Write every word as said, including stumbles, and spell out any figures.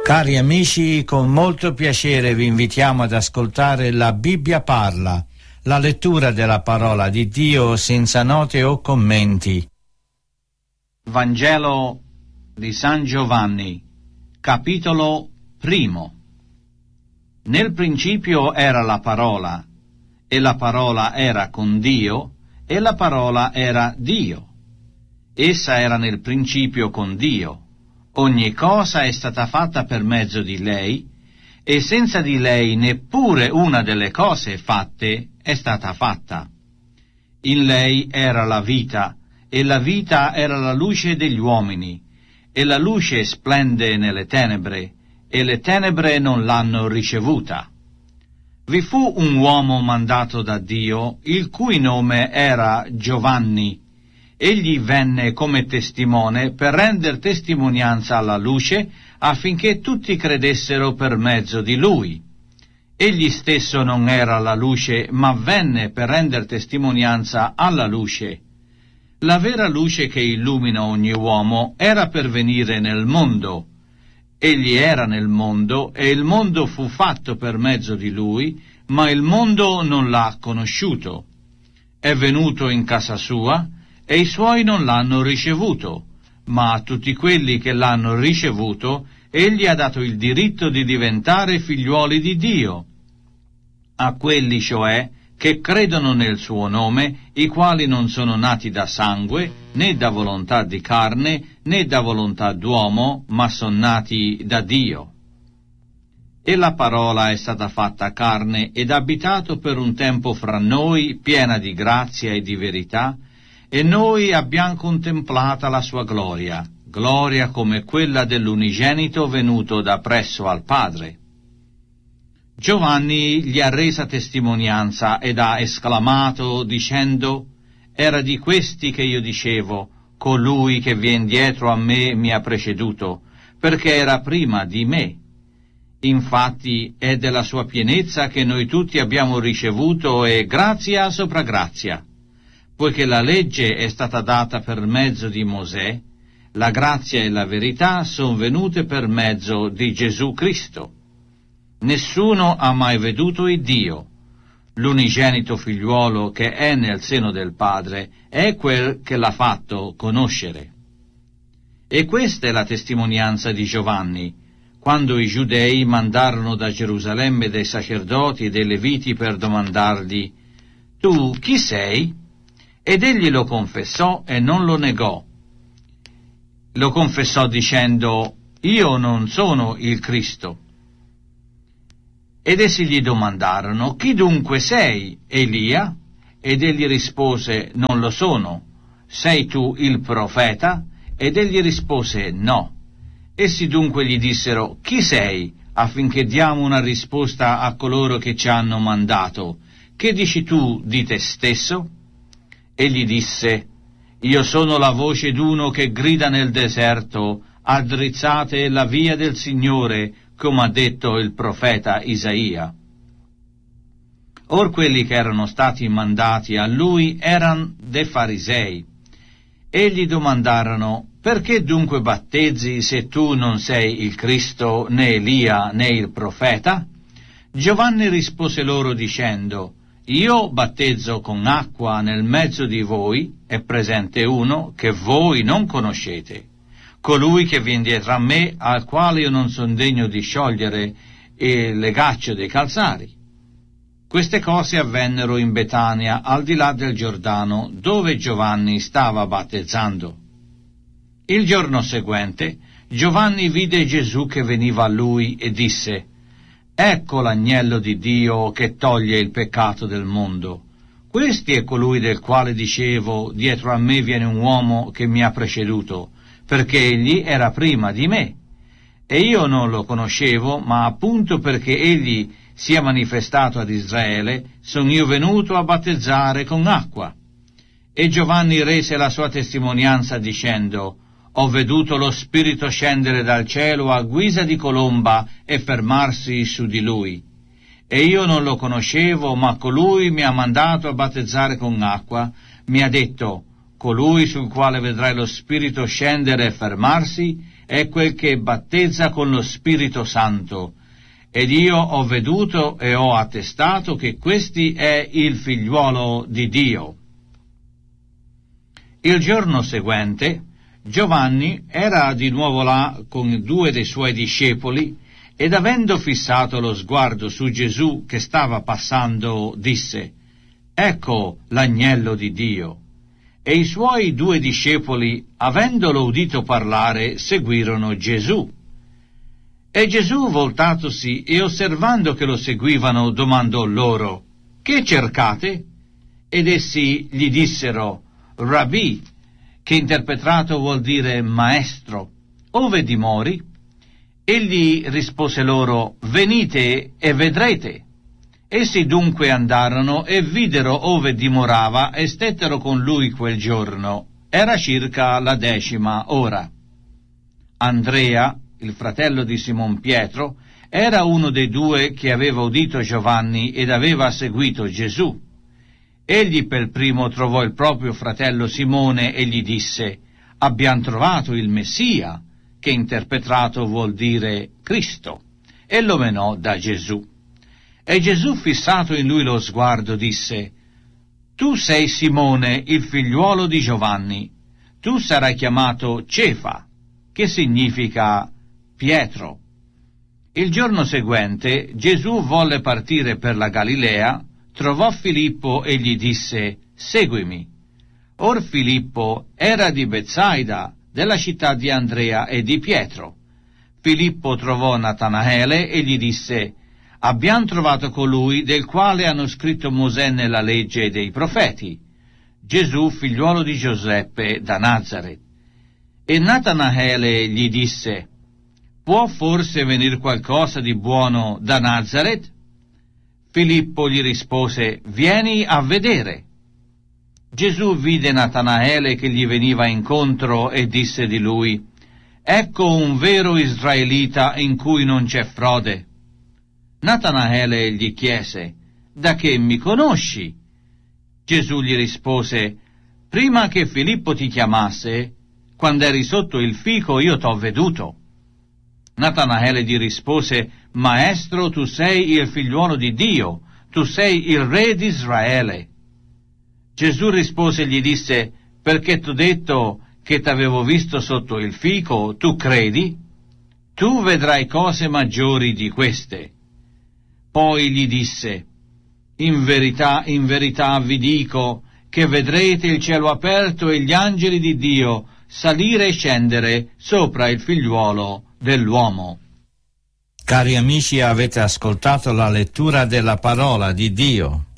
Cari amici, con molto piacere vi invitiamo ad ascoltare La Bibbia parla, la lettura della parola di Dio senza note o commenti. Vangelo di San Giovanni, capitolo primo. Nel principio era la parola, e la parola era con Dio, e la parola era Dio. Essa era nel principio con Dio. Ogni cosa è stata fatta per mezzo di lei, e senza di lei neppure una delle cose fatte è stata fatta. In lei era la vita, e la vita era la luce degli uomini, e la luce splende nelle tenebre, e le tenebre non l'hanno ricevuta. Vi fu un uomo mandato da Dio, il cui nome era Giovanni. Egli venne come testimone per render testimonianza alla luce, affinché tutti credessero per mezzo di lui. Egli stesso non era la luce, ma venne per render testimonianza alla luce. La vera luce che illumina ogni uomo era per venire nel mondo. Egli era nel mondo, e il mondo fu fatto per mezzo di lui, ma il mondo non l'ha conosciuto. È venuto in casa sua, e i suoi non l'hanno ricevuto, ma a tutti quelli che l'hanno ricevuto, egli ha dato il diritto di diventare figliuoli di Dio, a quelli cioè che credono nel suo nome, i quali non sono nati da sangue, né da volontà di carne, né da volontà d'uomo, ma sono nati da Dio. E la parola è stata fatta carne ed ha abitato per un tempo fra noi, piena di grazia e di verità, e noi abbiamo contemplata la sua gloria, gloria come quella dell'unigenito venuto da presso al Padre. Giovanni gli ha resa testimonianza ed ha esclamato dicendo: «Era di questi che io dicevo, colui che vien dietro a me mi ha preceduto, perché era prima di me. Infatti è della sua pienezza che noi tutti abbiamo ricevuto e grazia sopra grazia. Poiché la legge è stata data per mezzo di Mosè, la grazia e la verità sono venute per mezzo di Gesù Cristo. Nessuno ha mai veduto il Dio. L'unigenito figliuolo che è nel seno del Padre è quel che l'ha fatto conoscere». E questa è la testimonianza di Giovanni, quando i giudei mandarono da Gerusalemme dei sacerdoti e dei leviti per domandargli: «Tu chi sei?» Ed egli lo confessò e non lo negò. Lo confessò dicendo: «Io non sono il Cristo». Ed essi gli domandarono: «Chi dunque sei? Elia?» Ed egli rispose: «Non lo sono». «Sei tu il profeta?» Ed egli rispose: «No». Essi dunque gli dissero: «Chi sei? Affinché diamo una risposta a coloro che ci hanno mandato. Che dici tu di te stesso?» Egli disse: «Io sono la voce d'uno che grida nel deserto, addrizzate la via del Signore, come ha detto il profeta Isaia». Or quelli che erano stati mandati a lui erano dei farisei. E gli domandarono: «Perché dunque battezzi se tu non sei il Cristo, né Elia, né il profeta?» Giovanni rispose loro dicendo: «Io battezzo con acqua, nel mezzo di voi è presente uno che voi non conoscete, colui che viene dietro a me, al quale io non sono degno di sciogliere il legaccio dei calzari». Queste cose avvennero in Betania, al di là del Giordano, dove Giovanni stava battezzando. Il giorno seguente Giovanni vide Gesù che veniva a lui e disse: «Ecco l'agnello di Dio che toglie il peccato del mondo. Questi è colui del quale dicevo: dietro a me viene un uomo che mi ha preceduto, perché egli era prima di me. E io non lo conoscevo, ma appunto perché egli sia manifestato ad Israele, sono io venuto a battezzare con acqua». E Giovanni rese la sua testimonianza dicendo: «Ho veduto lo Spirito scendere dal cielo a guisa di colomba e fermarsi su di lui. E io non lo conoscevo, ma colui mi ha mandato a battezzare con acqua, mi ha detto: colui sul quale vedrai lo Spirito scendere e fermarsi è quel che battezza con lo Spirito Santo. Ed io ho veduto e ho attestato che questi è il figliuolo di Dio. Il giorno seguente Giovanni era di nuovo là con due dei suoi discepoli ed avendo fissato lo sguardo su Gesù che stava passando, disse: «Ecco l'agnello di Dio». E i suoi due discepoli, avendolo udito parlare, seguirono Gesù. E Gesù, voltatosi e osservando che lo seguivano, domandò loro: «Che cercate?» Ed essi gli dissero: «Rabbì», che interpretato vuol dire maestro, «ove dimori?» Egli rispose loro: «Venite e vedrete». Essi dunque andarono e videro ove dimorava e stettero con lui quel giorno. Era circa la decima ora. Andrea, il fratello di Simon Pietro, era uno dei due che aveva udito Giovanni ed aveva seguito Gesù. Egli per primo trovò il proprio fratello Simone e gli disse: «Abbiamo trovato il Messia», che interpretato vuol dire Cristo, e lo menò da Gesù. E Gesù, fissato in lui lo sguardo, disse: «Tu sei Simone, il figliuolo di Giovanni. Tu sarai chiamato Cefa», che significa Pietro. Il giorno seguente Gesù volle partire per la Galilea, trovò Filippo e gli disse: «Seguimi». Or Filippo era di Betsaida, della città di Andrea e di Pietro. Filippo trovò Natanaele e gli disse: «Abbiamo trovato colui del quale hanno scritto Mosè nella legge e dei profeti, Gesù, figliuolo di Giuseppe da Nazaret». E Natanaele gli disse: «Può forse venir qualcosa di buono da Nazaret?» Filippo gli rispose: «Vieni a vedere». Gesù vide Natanaele che gli veniva incontro e disse di lui: «Ecco un vero israelita in cui non c'è frode». Natanaele gli chiese: «Da che mi conosci?» Gesù gli rispose: «Prima che Filippo ti chiamasse, quando eri sotto il fico, io t'ho veduto». Natanaele gli rispose: «Maestro, tu sei il figliuolo di Dio, tu sei il re di Israele». Gesù rispose e gli disse: «Perché t'ho detto che t'avevo visto sotto il fico, tu credi? Tu vedrai cose maggiori di queste». Poi gli disse: «In verità, in verità vi dico che vedrete il cielo aperto e gli angeli di Dio salire e scendere sopra il figliuolo dell'uomo». Cari amici, avete ascoltato la lettura della parola di Dio.